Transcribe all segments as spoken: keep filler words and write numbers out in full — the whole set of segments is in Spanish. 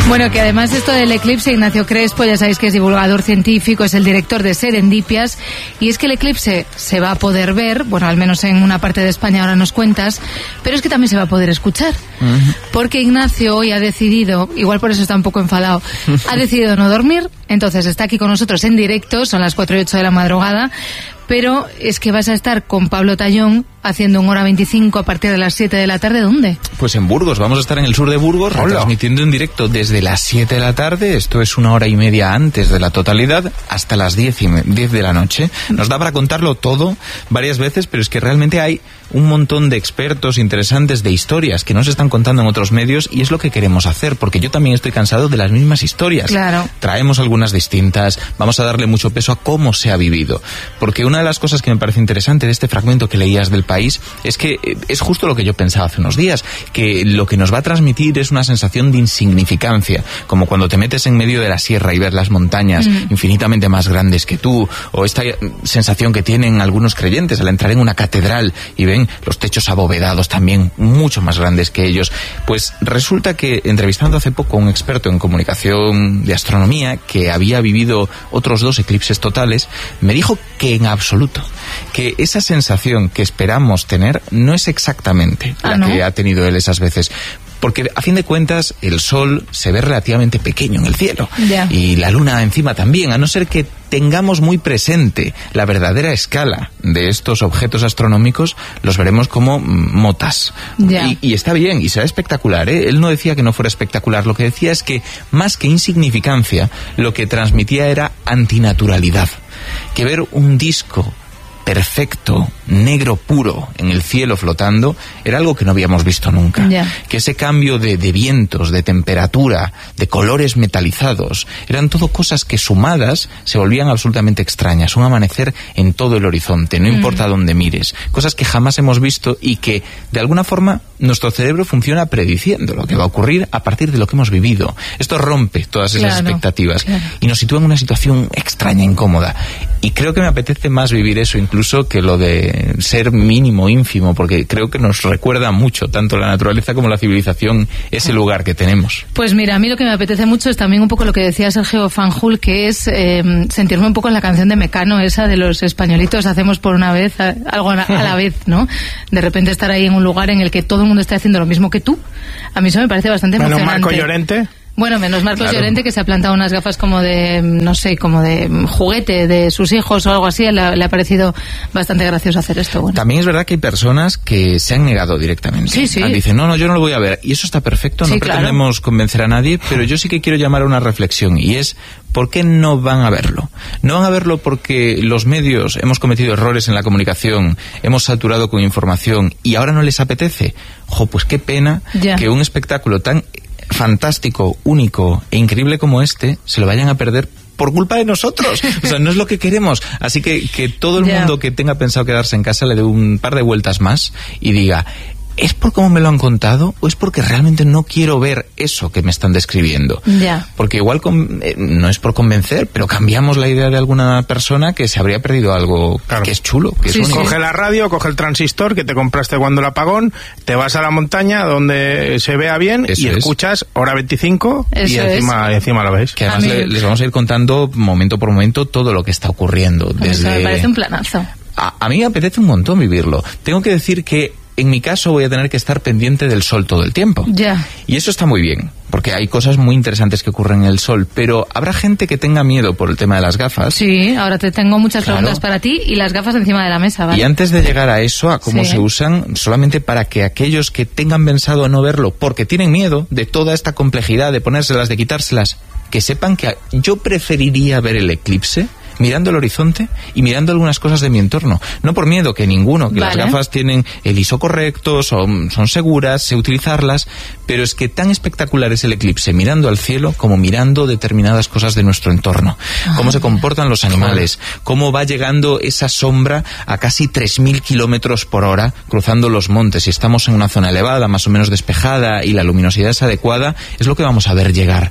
Bueno, que además esto del eclipse, Ignacio Crespo, ya sabéis que es divulgador científico, es el director de Serendipias, y es que el eclipse se va a poder ver, bueno, al menos en una parte de España ahora nos cuentas, pero es que también se va a poder escuchar, uh-huh. porque Ignacio hoy ha decidido, igual por eso está un poco enfadado, ha decidido no dormir, entonces está aquí con nosotros en directo, son las cuatro y ocho de la madrugada, pero es que vas a estar con Pablo Tallón haciendo un hora veinticinco a partir de las siete de la tarde. ¿Dónde? Pues en Burgos, vamos a estar en el sur de Burgos, Hola. retransmitiendo en directo desde las siete de la tarde, esto es una hora y media antes de la totalidad, hasta las diez de la noche. Nos da para contarlo todo varias veces, pero es que realmente hay un montón de expertos interesantes, de historias que nos están contando en otros medios, y es lo que queremos hacer, porque yo también estoy cansado de las mismas historias. Claro. Traemos algunas distintas, vamos a darle mucho peso a cómo se ha vivido, porque una de las cosas que me parece interesante de este fragmento que leías del país es que es justo lo que yo pensaba hace unos días, que lo que nos va a transmitir es una sensación de insignificancia, como cuando te metes en medio de la sierra y ves las montañas mm. infinitamente más grandes que tú, o esta sensación que tienen algunos creyentes al entrar en una catedral y ven los techos abovedados también mucho más grandes que ellos. Pues resulta que, entrevistando hace poco a un experto en comunicación de astronomía que había vivido otros dos eclipses totales, me dijo que en absoluto, que esa sensación que esperamos tener no es exactamente ah, la ¿no? que ha tenido él esas veces. Porque a fin de cuentas el sol se ve relativamente pequeño en el cielo yeah. y la luna encima también, a no ser que tengamos muy presente la verdadera escala de estos objetos astronómicos, los veremos como motas. Yeah. Y, y está bien, y será espectacular, ¿eh? Él no decía que no fuera espectacular, lo que decía es que más que insignificancia, lo que transmitía era antinaturalidad. Que ver un disco perfecto, negro puro, en el cielo flotando, era algo que no habíamos visto nunca. Yeah. Que ese cambio de, de vientos, de temperatura, de colores metalizados, eran todo cosas que sumadas se volvían absolutamente extrañas. Un amanecer en todo el horizonte, no mm. importa dónde mires. Cosas que jamás hemos visto y que, de alguna forma, nuestro cerebro funciona prediciendo lo que va a ocurrir a partir de lo que hemos vivido. Esto rompe todas esas claro, expectativas claro. y nos sitúa en una situación extraña, incómoda. Y creo que me apetece más vivir eso incluso que lo de ser mínimo, ínfimo, porque creo que nos recuerda mucho, tanto la naturaleza como la civilización, ese lugar que tenemos. Pues mira, a mí lo que me apetece mucho es también un poco lo que decía Sergio Fanjul, que es eh, sentirme un poco en la canción de Mecano, esa de los españolitos, hacemos por una vez a, algo a, a la vez, ¿no? De repente estar ahí en un lugar en el que todo el mundo está haciendo lo mismo que tú. A mí eso me parece bastante Menos emocionante. Marco Llorente. Bueno, menos Marcos claro. Llorente, que se ha plantado unas gafas como de, no sé, como de juguete de sus hijos o algo así. Le, le ha parecido bastante gracioso hacer esto. Bueno. También es verdad que hay personas que se han negado directamente. Sí, sí. Dicen, no, no, yo no lo voy a ver. Y eso está perfecto, no sí, pretendemos claro. convencer a nadie, pero yo sí que quiero llamar a una reflexión, y es, ¿por qué no van a verlo? No van a verlo porque los medios hemos cometido errores en la comunicación, hemos saturado con información y ahora no les apetece. Jo, pues qué pena ya. que un espectáculo tan fantástico, único e increíble como este se lo vayan a perder por culpa de nosotros. O sea, no es lo que queremos. Así que que todo el yeah. mundo que tenga pensado quedarse en casa le dé un par de vueltas más y diga, ¿es por cómo me lo han contado o es porque realmente no quiero ver eso que me están describiendo? Ya. Porque igual con, eh, no es por convencer, pero cambiamos la idea de alguna persona que se habría perdido algo claro. que es chulo, que sí, es único. Coge la radio, coge el transistor que te compraste cuando el apagón, te vas a la montaña donde se vea bien eso y es. Escuchas hora veinticinco eso y encima, es. encima lo ves. Que además le, les vamos a ir contando momento por momento todo lo que está ocurriendo. Desde... Eso me parece un planazo. A, a mí me apetece un montón vivirlo. Tengo que decir que en mi caso voy a tener que estar pendiente del sol todo el tiempo. Ya. Y eso está muy bien, porque hay cosas muy interesantes que ocurren en el sol, pero habrá gente que tenga miedo por el tema de las gafas. Sí, ahora te tengo muchas claro. preguntas para ti y las gafas encima de la mesa, ¿vale? Y antes de llegar a eso, a cómo sí. se usan, solamente para que aquellos que tengan pensado no verlo, porque tienen miedo de toda esta complejidad de ponérselas, de quitárselas, que sepan que yo preferiría ver el eclipse mirando el horizonte y mirando algunas cosas de mi entorno. No por miedo, que ninguno, que vale. las gafas tienen el I S O correcto, son, son seguras, sé utilizarlas, pero es que tan espectacular es el eclipse mirando al cielo como mirando determinadas cosas de nuestro entorno. Ah, cómo se comportan los animales, cómo va llegando esa sombra a casi tres mil kilómetros por hora cruzando los montes. Si estamos en una zona elevada, más o menos despejada y la luminosidad es adecuada, es lo que vamos a ver llegar.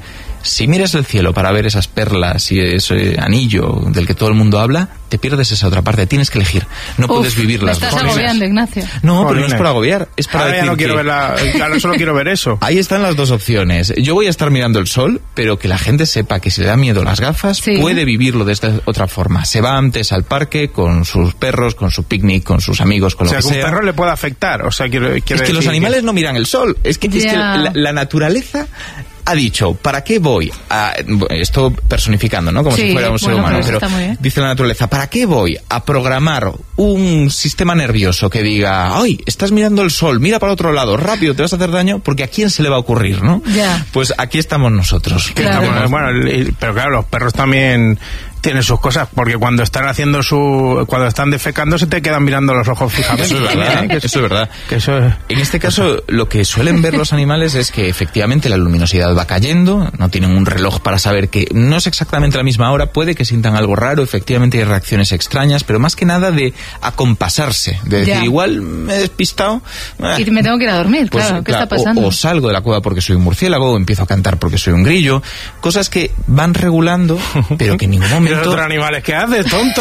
Si miras el cielo para ver esas perlas y ese anillo del que todo el mundo habla, te pierdes esa otra parte. Tienes que elegir. No Uf, puedes vivir las dos cosas. Me estás agobiando, Ignacio. No, Jolines. Pero no es por agobiar. Es para Ahora decir ya no quiero que... ver la... Claro, solo quiero ver eso. Ahí están las dos opciones. Yo voy a estar mirando el sol, pero que la gente sepa que si le da miedo las gafas, sí. puede vivirlo de esta otra forma. Se va antes al parque con sus perros, con su picnic, con sus amigos, con o lo sea, que sea. O sea, que un perro le puede afectar. O sea, quiero, quiero es que los animales que... no miran el sol. Es que, yeah. es que la, la naturaleza... ha dicho, ¿para qué voy a... Esto personificando, ¿no? Como sí, si fuera un ser bueno, humano. Pero, pero dice la naturaleza, ¿para qué voy a programar un sistema nervioso que diga, ¡ay, estás mirando el sol, mira para otro lado, rápido, te vas a hacer daño! Porque ¿a quién se le va a ocurrir, no? Yeah. Pues aquí estamos nosotros. Claro. Estamos, bueno, pero claro, los perros también... tienen sus cosas, porque cuando están haciendo su... cuando están defecando se te quedan mirando los ojos fijamente. Eso es verdad, ¿eh? Eso es verdad. Que eso es... En este caso, lo que suelen ver los animales es que efectivamente la luminosidad va cayendo, no tienen un reloj para saber que no es exactamente la misma hora, puede que sientan algo raro, efectivamente hay reacciones extrañas, pero más que nada de acompasarse, de decir, ya. igual me he despistado... Eh, y me tengo que ir a dormir, pues, claro, ¿qué claro, está pasando? O, o salgo de la cueva porque soy un murciélago, o empiezo a cantar porque soy un grillo, cosas que van regulando, pero que en ningún momento... Otros animales que haces, tonto.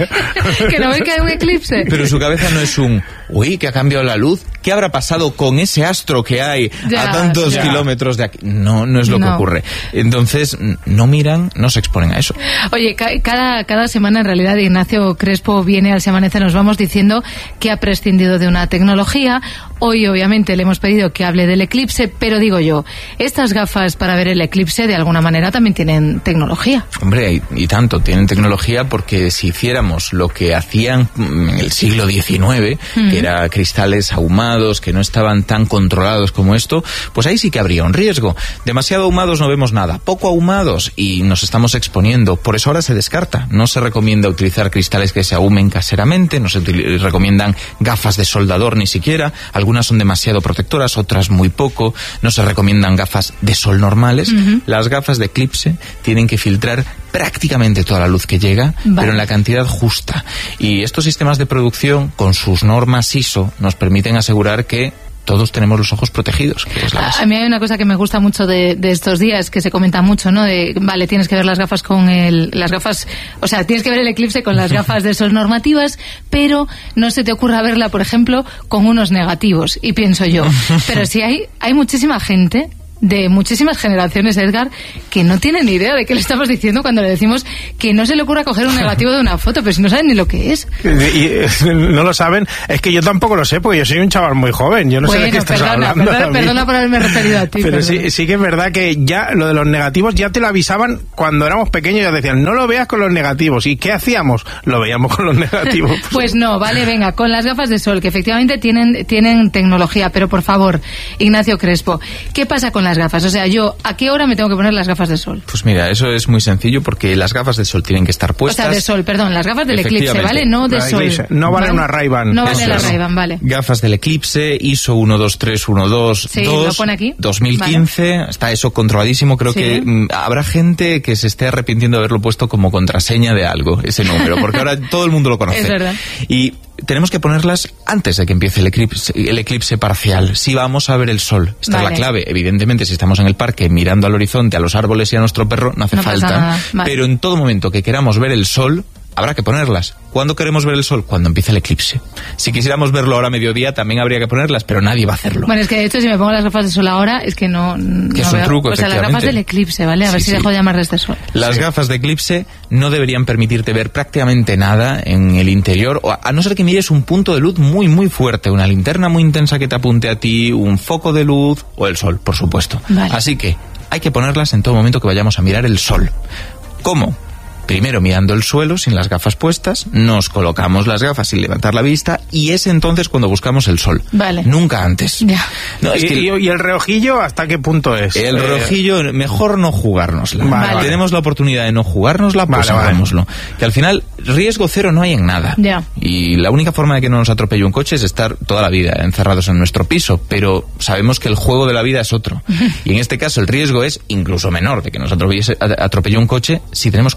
Que no ven que hay un eclipse. Pero su cabeza no es un, uy, que ha cambiado la luz. ¿Qué habrá pasado con ese astro que hay ya, a tantos ya. kilómetros de aquí? No, no es lo no. que ocurre. Entonces, no miran, no se exponen a eso. Oye, ca cada, cada semana en realidad Ignacio Crespo viene al Se Amanece, nos vamos diciendo que ha prescindido de una tecnología. Hoy, obviamente, le hemos pedido que hable del eclipse, pero digo yo, estas gafas para ver el eclipse, de alguna manera, también tienen tecnología. Hombre, y, y tanto, tienen tecnología porque si hiciéramos lo que hacían en el siglo diecinueve, uh-huh. que era cristales ahumados, que no estaban tan controlados como esto, pues ahí sí que habría un riesgo. Demasiado ahumados no vemos nada, poco ahumados y nos estamos exponiendo. Por eso ahora se descarta. No se recomienda utilizar cristales que se ahumen caseramente, no se recomiendan gafas de soldador ni siquiera. Algunas son demasiado protectoras, otras muy poco. No se recomiendan gafas de sol normales. Uh-huh. Las gafas de eclipse tienen que filtrar prácticamente toda la luz que llega, vale. pero en la cantidad justa. Y estos sistemas de producción, con sus normas I S O, nos permiten asegurar que todos tenemos los ojos protegidos. Que es la a, a mí hay una cosa que me gusta mucho de, de estos días, que se comenta mucho, ¿no? De, vale, tienes que ver las gafas con el... las gafas... O sea, tienes que ver el eclipse con las gafas de sol normativas, pero no se te ocurra verla, por ejemplo, con unos negativos. Y pienso yo, pero si hay, hay muchísima gente... de muchísimas generaciones, Edgar, que no tienen ni idea de qué le estamos diciendo cuando le decimos que no se le ocurra coger un negativo de una foto, pero si no saben ni lo que es. Y, y, no lo saben. Es que yo tampoco lo sé, porque yo soy un chaval muy joven. Yo no bueno, sé de qué estás perdona, hablando. Perdona, perdona por haberme referido a ti. Pero sí, sí que es verdad que ya lo de los negativos ya te lo avisaban cuando éramos pequeños. Ya decían, no lo veas con los negativos. ¿Y qué hacíamos? Lo veíamos con los negativos. Pues, pues no, vale, venga, con las gafas de sol, que efectivamente tienen, tienen tecnología. Pero por favor, Ignacio Crespo, ¿qué pasa con las gafas? O sea, yo ¿a qué hora me tengo que poner las gafas de sol? Pues mira, eso es muy sencillo porque las gafas de sol tienen que estar puestas. O sea, de sol, perdón, las gafas del eclipse, ¿vale? No de sol. No vale una Ray-Ban. No vale la Ray-Ban, vale. Gafas del eclipse, I S O uno dos tres uno dos sí, dos, lo pone aquí. dos mil quince, vale. Está eso controladísimo. Creo sí. que mm, habrá gente que se esté arrepintiendo de haberlo puesto como contraseña de algo, ese número, porque ahora todo el mundo lo conoce. Es verdad. Y tenemos que ponerlas antes de que empiece el eclipse, el eclipse parcial, si vamos a ver el sol. Esta vale. es la clave. Evidentemente, si estamos en el parque mirando al horizonte, a los árboles y a nuestro perro, no hace no falta. Vale. Pero en todo momento que queramos ver el sol, habrá que ponerlas. ¿Cuándo queremos ver el sol? Cuando empiece el eclipse. Si quisiéramos verlo ahora a mediodía, también habría que ponerlas, pero nadie va a hacerlo. Bueno, es que de hecho, si me pongo las gafas de sol ahora, es que no... Que no es un veo. truco, O sea, las gafas del eclipse, ¿vale? A sí, ver si sí. dejo de llamarles de sol. Las sí. gafas de eclipse no deberían permitirte ver prácticamente nada en el interior, o a, a no ser que mires un punto de luz muy, muy fuerte, una linterna muy intensa que te apunte a ti, un foco de luz, o el sol, por supuesto. Vale. Así que hay que ponerlas en todo momento que vayamos a mirar el sol. ¿Cómo? Primero mirando el suelo sin las gafas puestas, nos colocamos las gafas sin levantar la vista y es entonces cuando buscamos el sol. Vale. Nunca antes. Ya. No, es ¿Y, que el, ¿Y el relojillo hasta qué punto es? El eh... relojillo, mejor no jugárnosla. Vale, vale. Tenemos la oportunidad de no jugárnosla, pues vale, hagámoslo. Vale. Que al final, riesgo cero no hay en nada. Ya. Y la única forma de que no nos atropelle un coche es estar toda la vida encerrados en nuestro piso, pero sabemos que el juego de la vida es otro. Y en este caso el riesgo es incluso menor de que nos atropelle, atropelle un coche si tenemos cuidado.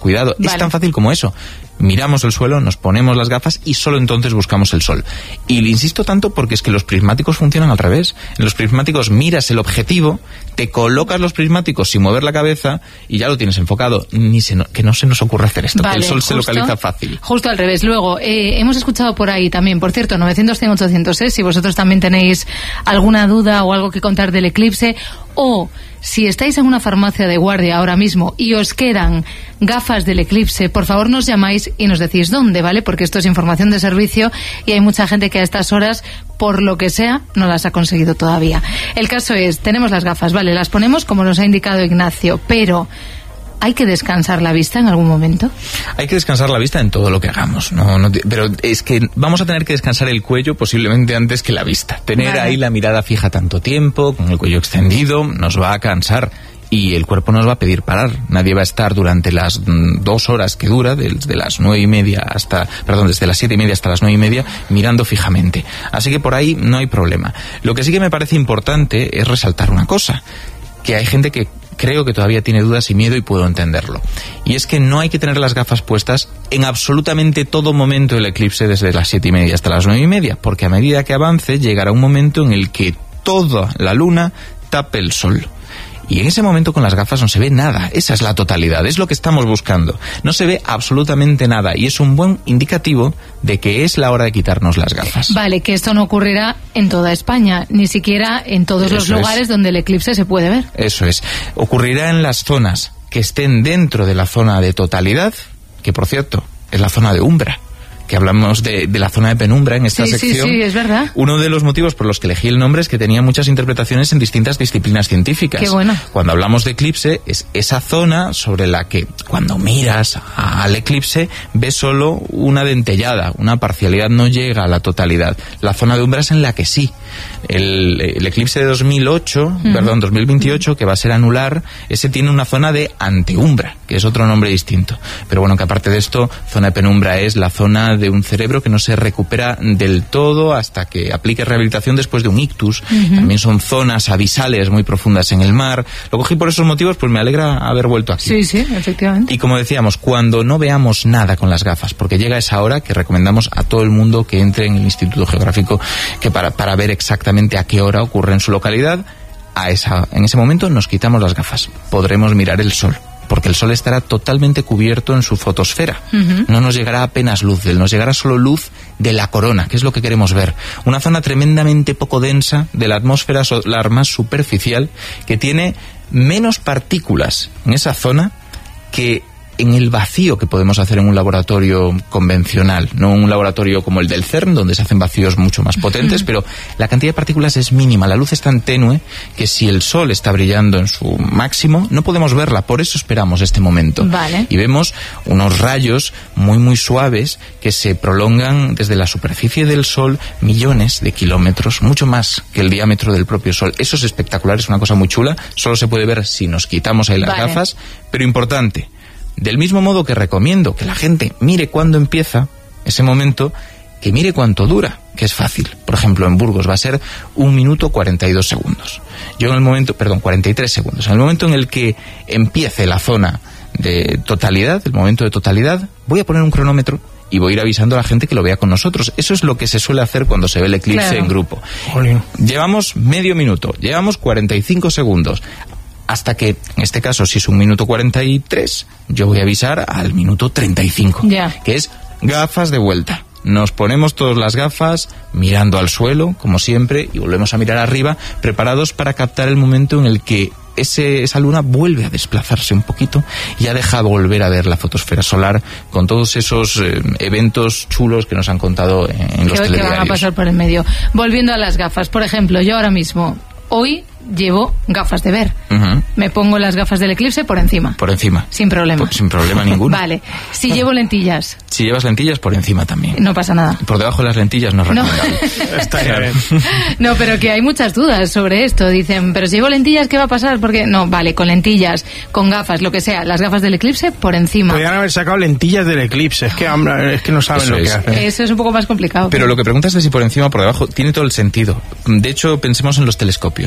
Vale. Es tan fácil como eso. Miramos el suelo, nos ponemos las gafas y solo entonces buscamos el sol. Y le insisto tanto porque es que los prismáticos funcionan al revés. En los prismáticos miras el objetivo, te colocas los prismáticos sin mover la cabeza y ya lo tienes enfocado. Ni se no, que no se nos ocurra hacer esto, vale, que el sol justo, se localiza fácil. Justo al revés. Luego, eh, hemos escuchado por ahí también, por cierto, novecientos, cien, ochocientos, ¿eh? Si vosotros también tenéis alguna duda o algo que contar del eclipse, o si estáis en una farmacia de guardia ahora mismo y os quedan gafas del eclipse, por favor nos llamáis y nos decís dónde, ¿vale? Porque esto es información de servicio y hay mucha gente que a estas horas, por lo que sea, no las ha conseguido todavía. El caso es, tenemos las gafas, ¿vale? Las ponemos como nos ha indicado Ignacio, pero ¿hay que descansar la vista en algún momento? Hay que descansar la vista en todo lo que hagamos, no, no, pero es que vamos a tener que descansar el cuello posiblemente antes que la vista. Tener vale. ahí la mirada fija tanto tiempo, con el cuello extendido, nos va a cansar. Y el cuerpo nos va a pedir parar. Nadie va a estar durante las mm, dos horas que dura, desde las nueve y media hasta, perdón, desde las siete y media hasta las nueve y media, mirando fijamente. Así que por ahí no hay problema. Lo que sí que me parece importante es resaltar una cosa, que hay gente que creo que todavía tiene dudas y miedo y puedo entenderlo. Y es que no hay que tener las gafas puestas en absolutamente todo momento del eclipse desde las siete y media hasta las nueve y media, porque a medida que avance llegará un momento en el que toda la luna tape el sol. Y en ese momento con las gafas no se ve nada. Esa es la totalidad, es lo que estamos buscando. No se ve absolutamente nada y es un buen indicativo de que es la hora de quitarnos las gafas. Vale, que esto no ocurrirá en toda España, ni siquiera en todos Eso los lugares es. donde el eclipse se puede ver. Eso es. Ocurrirá en las zonas que estén dentro de la zona de totalidad, que por cierto es la zona de umbra, que hablamos de, de la zona de penumbra en esta sí, sección. Sí, sí, es verdad. Uno de los motivos por los que elegí el nombre es que tenía muchas interpretaciones en distintas disciplinas científicas. Qué bueno. Cuando hablamos de eclipse, es esa zona sobre la que cuando miras al eclipse ves solo una dentellada, una parcialidad, no llega a la totalidad. La zona de umbra es en la que sí. El, el eclipse de dos mil ocho, uh-huh. perdón, dos mil veintiocho, que va a ser anular, ese tiene una zona de anteumbra, que es otro nombre distinto. Pero bueno, que aparte de esto, zona de penumbra es la zona de un cerebro que no se recupera del todo hasta que aplique rehabilitación después de un ictus. Uh-huh. También son zonas abisales muy profundas en el mar. Lo cogí por esos motivos, pues me alegra haber vuelto aquí. Sí, sí, efectivamente. Y como decíamos, cuando no veamos nada con las gafas, porque llega esa hora que recomendamos a todo el mundo que entre en el Instituto Geográfico que para, para ver exactamente a qué hora ocurre en su localidad, a esa, en ese momento nos quitamos las gafas. Podremos mirar el sol, porque el sol estará totalmente cubierto en su fotosfera. Uh-huh. No nos llegará apenas luz de él, nos llegará solo luz de la corona, que es lo que queremos ver. Una zona tremendamente poco densa de la atmósfera solar más superficial, que tiene menos partículas en esa zona que en el vacío que podemos hacer en un laboratorio convencional, no un laboratorio como el del CERN, donde se hacen vacíos mucho más potentes, uh-huh. pero la cantidad de partículas es mínima, la luz es tan tenue que si el sol está brillando en su máximo, no podemos verla, por eso esperamos este momento. Vale. Y vemos unos rayos muy muy suaves que se prolongan desde la superficie del sol millones de kilómetros, mucho más que el diámetro del propio sol. Eso es espectacular, es una cosa muy chula, solo se puede ver si nos quitamos ahí las vale. gafas, pero importante, del mismo modo que recomiendo que la gente mire cuándo empieza ese momento, que mire cuánto dura, que es fácil. Por ejemplo, en Burgos va a ser un minuto cuarenta y dos segundos. Yo en el momento, perdón, cuarenta y tres segundos. En el momento en el que empiece la zona de totalidad, el momento de totalidad, voy a poner un cronómetro y voy a ir avisando a la gente que lo vea con nosotros. Eso es lo que se suele hacer cuando se ve el eclipse claro. en grupo. Jolín. Llevamos medio minuto, llevamos cuarenta y cinco segundos. Hasta que, en este caso, si es un minuto cuarenta y tres, yo voy a avisar al minuto treinta y cinco, yeah. que es gafas de vuelta. Nos ponemos todas las gafas, mirando al suelo, como siempre, y volvemos a mirar arriba, preparados para captar el momento en el que ese, esa luna vuelve a desplazarse un poquito y ya deja volver a ver la fotosfera solar con todos esos eh, eventos chulos que nos han contado en, en los telediarios. Que van a pasar por el medio. Volviendo a las gafas, por ejemplo, yo ahora mismo, hoy llevo gafas de ver. Uh-huh. Me pongo las gafas del eclipse por encima. Por encima. Sin problema. Por, sin problema ninguno. Vale. Si llevo lentillas. Si llevas lentillas, por encima también. No pasa nada. Por debajo de las lentillas no es recomendable. No. Está bien. No, pero que hay muchas dudas sobre esto. Dicen, pero si llevo lentillas, ¿qué va a pasar? Porque no, vale, con lentillas, con gafas, lo que sea, las gafas del eclipse por encima. Podrían haber sacado lentillas del eclipse. Es que, es que no saben Eso lo es. que hacen. Eso es un poco más complicado. Pero lo que preguntas de si por encima o por debajo tiene todo el sentido. De hecho, pensemos en los telescopios. Los telescopios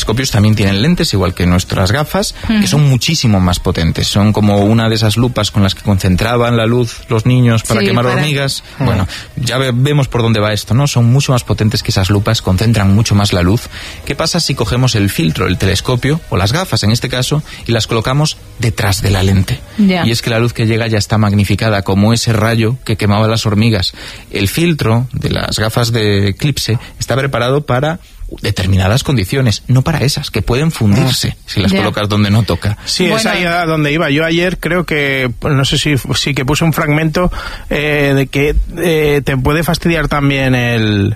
telescopios también tienen lentes, igual que nuestras gafas, mm. que son muchísimo más potentes. Son como una de esas lupas con las que concentraban la luz los niños para sí, quemar para... hormigas. Mm. Bueno, ya ve, vemos por dónde va esto, ¿no? Son mucho más potentes que esas lupas, concentran mucho más la luz. ¿Qué pasa si cogemos el filtro, el telescopio, o las gafas en este caso, y las colocamos detrás de la lente? Yeah. Y es que la luz que llega ya está magnificada, como ese rayo que quemaba las hormigas. El filtro de las gafas de eclipse está preparado para determinadas condiciones, no para esas, que pueden fundirse ah, si las yeah. colocas donde no toca. Sí, bueno. Es ahí a donde iba. Yo ayer creo que, no sé si sí que puse un fragmento eh, de que eh, te puede fastidiar también el...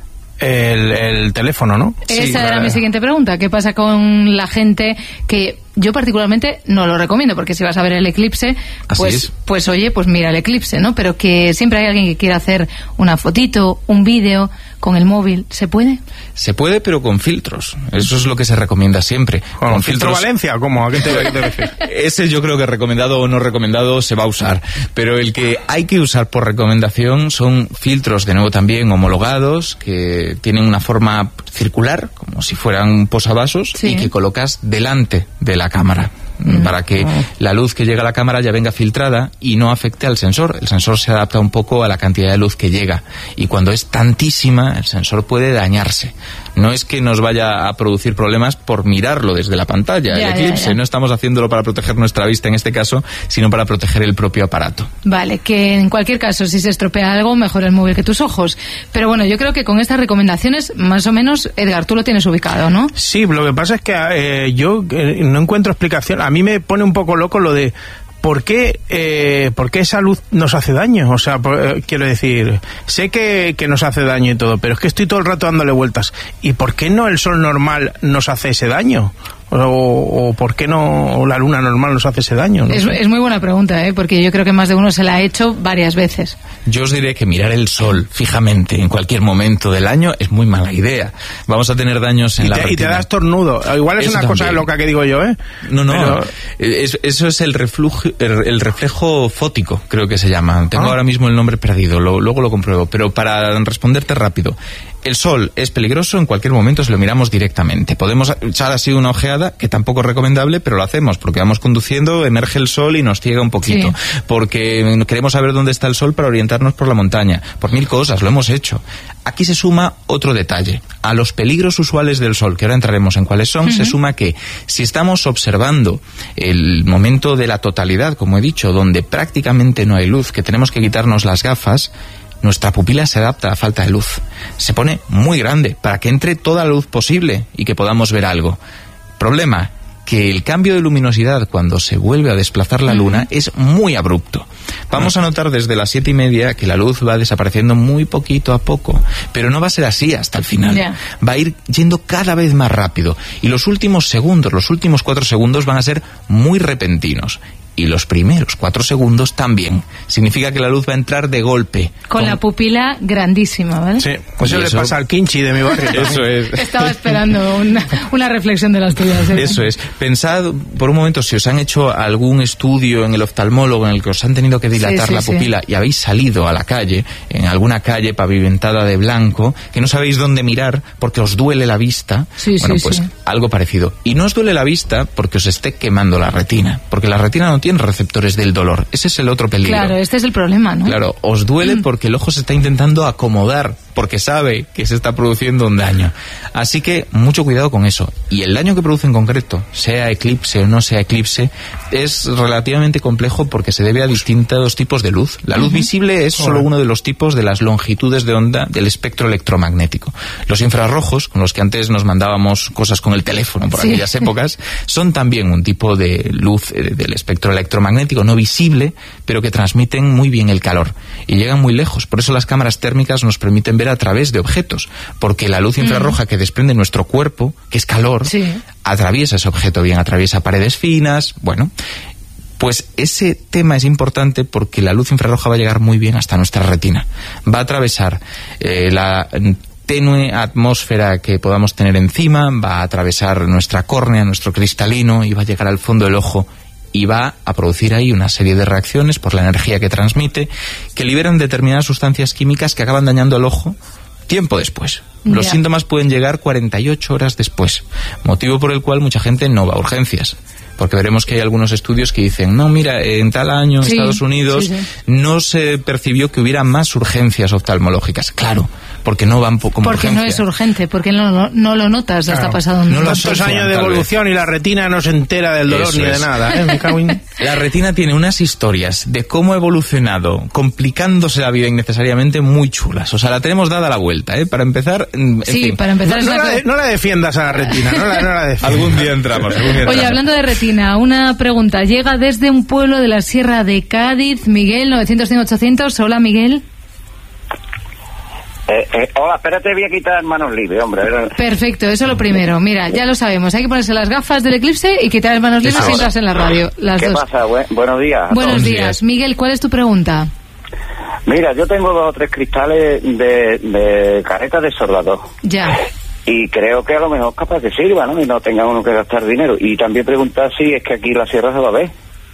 El, el teléfono, ¿no? Esa sí, era claro. mi siguiente pregunta. ¿Qué pasa con la gente que yo particularmente no lo recomiendo? Porque si vas a ver el eclipse, pues, pues oye, pues mira el eclipse, ¿no? Pero que siempre hay alguien que quiera hacer una fotito, un vídeo con el móvil. ¿Se puede? Se puede, pero con filtros. Eso es lo que se recomienda siempre. ¿Con, ¿Con filtro filtros... Valencia? ¿Cómo? ¿A qué te, a qué te refieres? Ese yo creo que recomendado o no recomendado se va a usar. Pero el que hay que usar por recomendación son filtros, de nuevo también homologados, que tienen una forma circular, como si fueran posavasos, sí. y que colocas delante de la cámara, mm. para que oh. la luz que llega a la cámara ya venga filtrada y no afecte al sensor. El sensor se adapta un poco a la cantidad de luz que llega, y cuando es tantísima, el sensor puede dañarse. No es que nos vaya a producir problemas por mirarlo desde la pantalla, ya, el eclipse. Ya, ya. No estamos haciéndolo para proteger nuestra vista en este caso, sino para proteger el propio aparato. Vale, que en cualquier caso, si se estropea algo, mejor el móvil que tus ojos. Pero bueno, yo creo que con estas recomendaciones, más o menos, Edgar, tú lo tienes ubicado, ¿no? Sí, lo que pasa es que eh, yo eh, no encuentro explicación. A mí me pone un poco loco lo de ¿por qué, eh, ¿por qué esa luz nos hace daño? O sea, por, eh, quiero decir, sé que, que nos hace daño y todo, pero es que estoy todo el rato dándole vueltas. ¿Y por qué no el sol normal nos hace ese daño? O, o ¿por qué no la luna normal nos hace ese daño? No es, sé. es muy buena pregunta, ¿eh? Porque yo creo que más de uno se la ha hecho varias veces. Yo os diré que mirar el sol fijamente en cualquier momento del año es muy mala idea. Vamos a tener daños en y la te, retina. Y te das tornudo. Igual es eso una también. Cosa loca que digo yo, ¿eh? No, no. Pero... Es, eso es el, reflujo, el, el reflejo fótico, creo que se llama. Tengo ah. ahora mismo el nombre perdido, lo, luego lo compruebo. Pero para responderte rápido, el sol es peligroso en cualquier momento si lo miramos directamente. Podemos echar así una ojeada, que tampoco es recomendable, pero lo hacemos porque vamos conduciendo, emerge el sol y nos ciega un poquito. Sí. Porque queremos saber dónde está el sol para orientarnos por la montaña. Por mil cosas, lo hemos hecho. Aquí se suma otro detalle. A los peligros usuales del sol, que ahora entraremos en cuáles son, uh-huh. se suma que si estamos observando el momento de la totalidad, como he dicho, donde prácticamente no hay luz, que tenemos que quitarnos las gafas, nuestra pupila se adapta a falta de luz. Se pone muy grande para que entre toda la luz posible y que podamos ver algo. Problema, que el cambio de luminosidad cuando se vuelve a desplazar la luna es muy abrupto. Vamos a notar desde las siete y media que la luz va desapareciendo muy poquito a poco, pero no va a ser así hasta el final. Yeah. Va a ir yendo cada vez más rápido y los últimos segundos, los últimos cuatro segundos van a ser muy repentinos. Y los primeros cuatro segundos también. Significa que la luz va a entrar de golpe. Con, con... la pupila grandísima, ¿vale? Sí, pues eso le pasa al Kinchi de mi barrio. Eso es. Estaba esperando una, una reflexión de las tuyas. ¿eh? Eso es. Pensad por un momento si os han hecho algún estudio en el oftalmólogo en el que os han tenido que dilatar sí, sí, la pupila sí. y habéis salido a la calle, en alguna calle pavimentada de blanco, que no sabéis dónde mirar porque os duele la vista. Sí, bueno, sí, pues sí. algo parecido. Y no os duele la vista porque os esté quemando la retina, porque la retina no tiene receptores del dolor. Ese es el otro peligro. Claro, este es el problema, ¿no? Claro, os duele mm. porque el ojo se está intentando acomodar, porque sabe que se está produciendo un daño. Así que mucho cuidado con eso. Y el daño que produce en concreto, sea eclipse o no sea eclipse, es relativamente complejo porque se debe a distintos tipos de luz. La luz uh-huh. visible es solo uno de los tipos de las longitudes de onda del espectro electromagnético. Los infrarrojos, con los que antes nos mandábamos cosas con el teléfono por sí. aquellas épocas, son también un tipo de luz eh, del espectro electromagnético no visible, pero que transmiten muy bien el calor y llegan muy lejos. Por eso las cámaras térmicas nos permiten ver a través de objetos, porque la luz infrarroja mm. que desprende nuestro cuerpo, que es calor, sí. atraviesa ese objeto, bien atraviesa paredes finas, bueno... Pues ese tema es importante porque la luz infrarroja va a llegar muy bien hasta nuestra retina. Va a atravesar eh, la tenue atmósfera que podamos tener encima, va a atravesar nuestra córnea, nuestro cristalino, y va a llegar al fondo del ojo y va a producir ahí una serie de reacciones por la energía que transmite, que liberan determinadas sustancias químicas que acaban dañando el ojo, tiempo después. Los Ya. síntomas pueden llegar cuarenta y ocho horas después, motivo por el cual mucha gente no va a urgencias. Porque veremos que hay algunos estudios que dicen, no, mira, en tal año en Sí, Estados Unidos sí, sí. no se percibió que hubiera más urgencias oftalmológicas. Claro, porque no van po- como Porque urgencia. no es urgente, porque no, no, no lo notas hasta Claro. pasado un No lo Tantos asocian, años de tal evolución y la retina no se entera del dolor Eso ni de es. nada, ¿eh? Me cago en- La retina tiene unas historias de cómo ha evolucionado, complicándose la vida innecesariamente, muy chulas. O sea, la tenemos dada la vuelta, ¿eh? Para empezar, en Sí, fin. para empezar No, es no la la, co- de- no la defiendas a la retina, no la, no la defiendas. Algún día entramos, algún día Oye, entramos. hablando de retina, una pregunta. Llega desde un pueblo de la Sierra de Cádiz, Miguel, novecientos cien ochocientos. Hola, Miguel. Eh, eh, hola, espérate, voy a quitar manos libres, hombre. Perfecto, eso es lo primero. Mira, ya lo sabemos. Hay que ponerse las gafas del eclipse y quitar las manos libres Eso y es. entras en la radio. Las ¿Qué dos. pasa? Buen- buenos días. a Buenos todos. días. días. Miguel, ¿cuál es tu pregunta? Mira, yo tengo dos o tres cristales de, de careta de soldador. Ya. Y creo que a lo mejor capaz que sirva, ¿no? Y no tenga uno que gastar dinero. Y también preguntar si es que aquí la sierra se va a ver.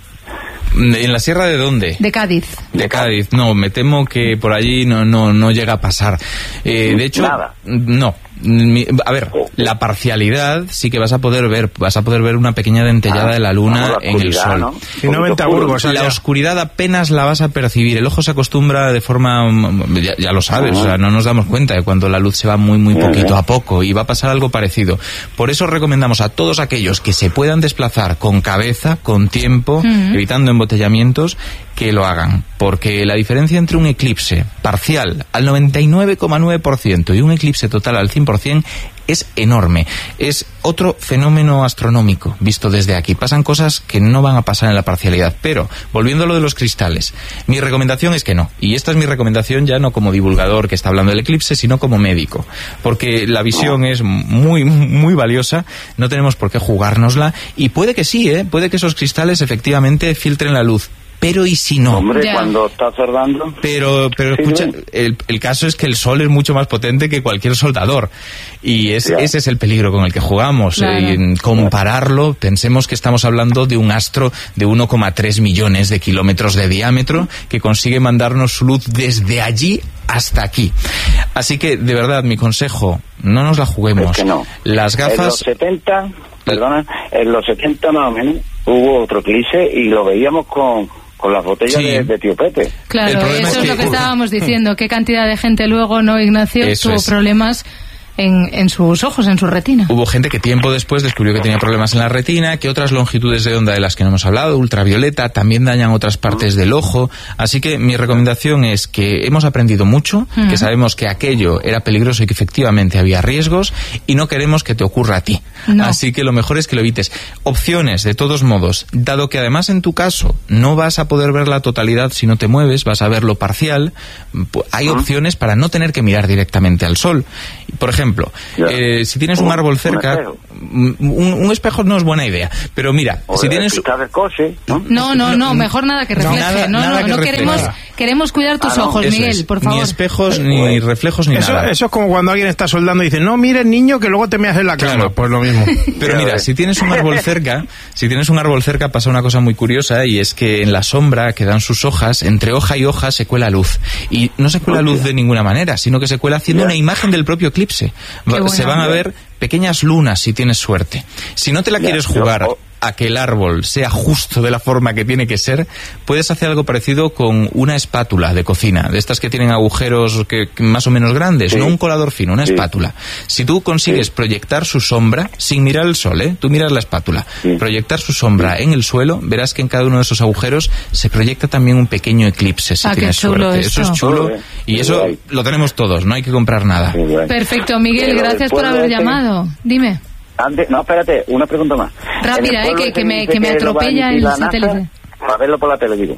¿En la sierra de dónde? De Cádiz. De Cádiz. No, me temo que por allí no no no llega a pasar. Eh, de hecho, Nada. no. Mi- A ver, la parcialidad sí que vas a poder ver, vas a poder ver una pequeña dentellada Ah, de la luna vamos, la en el oscuridad, sol. ¿no? Si no, vente a Burgos, La allá. oscuridad apenas la vas a percibir. El ojo se acostumbra de forma, mm, ya, ya lo sabes, o sea, no nos damos cuenta de cuando la luz se va muy muy poquito a poco, y va a pasar algo parecido. Por eso recomendamos a todos aquellos que se puedan desplazar con cabeza, con tiempo, Ujú. evitando embotellamientos, que lo hagan, porque la diferencia entre un eclipse parcial al noventa y nueve coma nueve por ciento y un eclipse total al cien por ciento es enorme. Es otro fenómeno astronómico visto desde aquí. Pasan cosas que no van a pasar en la parcialidad. Pero, volviendo a lo de los cristales, mi recomendación es que no. Y esta es mi recomendación ya no como divulgador que está hablando del eclipse, sino como médico. Porque la visión es muy, muy valiosa, no tenemos por qué jugárnosla, y puede que sí, ¿eh? Puede que esos cristales efectivamente filtren la luz. Pero ¿y si no? Hombre, Ya. cuando está soldando... Pero, pero Sí, escucha, sí. el, el caso es que el sol es mucho más potente que cualquier soldador. Y es, Ya. ese es el peligro con el que jugamos. Claro. Eh, y en compararlo, pensemos que estamos hablando de un astro de uno coma tres millones de kilómetros de diámetro que consigue mandarnos su luz desde allí hasta aquí. Así que, de verdad, mi consejo, no nos la juguemos. Es que no. Las En los gafas... setenta, perdona, en los setenta más o menos, hubo otro eclipse y lo veíamos con, con las botellas Sí. de, de Tío Pepe. El Claro, problema eso es es lo que- que estábamos diciendo. ¿Qué cantidad de gente luego, no, Ignacio, Eso tuvo es. problemas en, en sus ojos, en su retina? Hubo gente que tiempo después descubrió que tenía problemas en la retina, que otras longitudes de onda de las que no hemos hablado, ultravioleta, también dañan otras partes del ojo. Así que mi recomendación es que hemos aprendido mucho, Ujú. que sabemos que aquello era peligroso y que efectivamente había riesgos, y no queremos que te ocurra a ti. No. Así que lo mejor es que lo evites. Opciones, de todos modos, dado que además en tu caso no vas a poder ver la totalidad si no te mueves, vas a ver lo parcial, pu- hay opciones para no tener que mirar directamente al sol. Por ejemplo, Ya. eh, si tienes un Un- árbol un cerca, espejo. un, un espejo no es buena idea, pero mira, O si el tienes... cristal del coche, ¿no? No, no, no, mejor nada que refleje. nada- no, nada no, que no refleje. queremos, queremos cuidar tus Ah, no. ojos, Eso Miguel, es, por favor. Ni espejos, ni reflejos, ni Eso, nada. eso es como cuando alguien está soldando y dice, no mires niño que luego te me haces la cama. Claro. Pues lo mismo. Pero Ya mira, ves. si tienes un árbol cerca, si tienes un árbol cerca pasa una cosa muy curiosa, y es que en la sombra que dan sus hojas, entre hoja y hoja se cuela luz. Y no se cuela luz de ninguna manera, sino que se cuela haciendo Ya. una imagen del propio eclipse. Qué Va- bueno. Se van a ver pequeñas lunas si tienes suerte. Si no te la Ya, quieres yo- jugar oh. a que el árbol sea justo de la forma que tiene que ser, puedes hacer algo parecido con una espátula de cocina, de estas que tienen agujeros que, que más o menos grandes, Sí. no un colador fino, una Sí. espátula. Si tú consigues Sí. proyectar su sombra sin mirar el sol, ¿eh? Tú miras la espátula, Sí. proyectar su sombra en el suelo, verás que en cada uno de esos agujeros se proyecta también un pequeño eclipse si Ah, qué tienes chulo suerte. Eso esto. es chulo, Joder, y qué eso guay. lo tenemos todos, no hay que comprar nada. Sí, bueno. Perfecto, Miguel, Pero gracias del por pueblo haber ese- llamado. Dime. Antes, no, espérate, una pregunta más. Rápida, En el eh, pueblo que- ese que me- dice que me lo va a atropella emitir el la NASA, satélite. Para verlo por la tele, digo.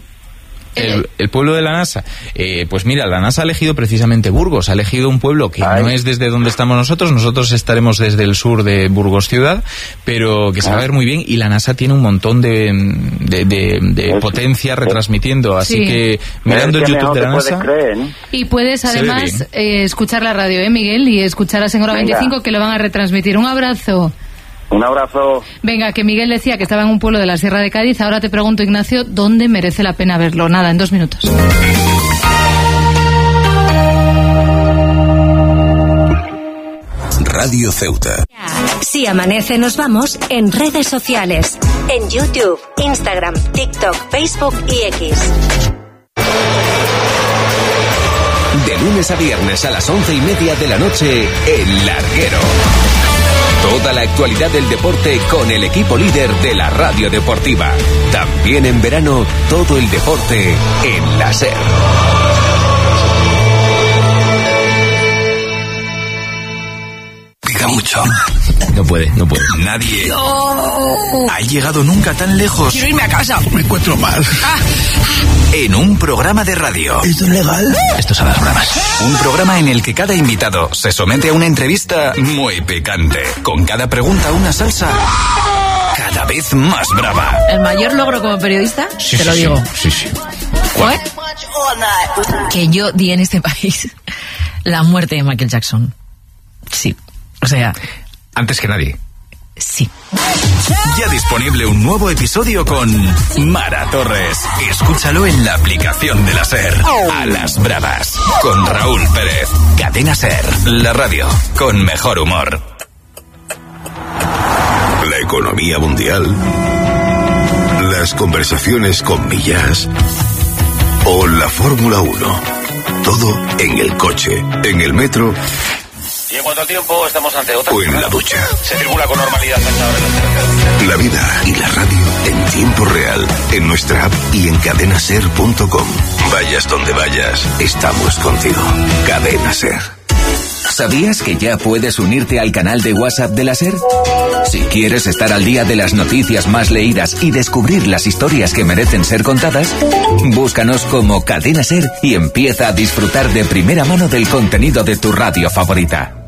El, el pueblo de la NASA, eh, pues mira, la NASA ha elegido precisamente Burgos, ha elegido un pueblo que Ay. no es desde donde estamos nosotros, nosotros estaremos desde el sur de Burgos ciudad, pero que se va a ver muy bien, y la NASA tiene un montón de, de, de- de Eso. potencia retransmitiendo, así Sí. que mirando el Es que YouTube mejor de la te puedes NASA... creer, ¿no? Y puedes Se ve además eh, escuchar la radio, ¿eh, Miguel? Y escuchar a Segura Venga. veinticinco, que lo van a retransmitir. Un abrazo. Un abrazo. Venga, que Miguel decía que estaba en un pueblo de la Sierra de Cádiz. Ahora te pregunto, Ignacio, ¿dónde merece la pena verlo? Nada, en dos minutos. Radio Ceuta. Si amanece nos vamos en redes sociales, en YouTube, Instagram, TikTok, Facebook y X. De lunes a viernes a las once y media de la noche, El Larguero. Toda la actualidad del deporte con el equipo líder de la radio deportiva. También en verano, todo el deporte en la SER. Pica mucho. No puede, no puede. Nadie no. ha llegado nunca tan lejos. Quiero irme a casa. Me encuentro mal. Ah. En un programa de radio. ¿Esto es legal? Esto es a las bravas. Un programa en el que cada invitado se somete a una entrevista muy picante. Con cada pregunta una salsa cada vez más brava. ¿El mayor logro como periodista? Sí, Te sí, lo digo. Sí, sí. ¿Cuál? Que yo di en este país la muerte de Michael Jackson. Sí. O sea... Antes que nadie. Sí. Ya disponible un nuevo episodio con Mara Torres. Escúchalo en la aplicación de la SER. A las bravas. Con Raúl Pérez. Cadena SER. La radio con mejor humor. La economía mundial. Las conversaciones con Millás. O la Fórmula uno. Todo en el coche, en el metro. Y en cuanto al tiempo, estamos ante otra. O en la ducha. Se circula con normalidad hasta ahora en los carreteras. La vida y la radio en tiempo real, en nuestra app y en cadena ser punto com. Vayas donde vayas, estamos contigo. Cadena SER. ¿Sabías que ya puedes unirte al canal de WhatsApp de la SER? Si quieres estar al día de las noticias más leídas y descubrir las historias que merecen ser contadas, búscanos como Cadena SER y empieza a disfrutar de primera mano del contenido de tu radio favorita.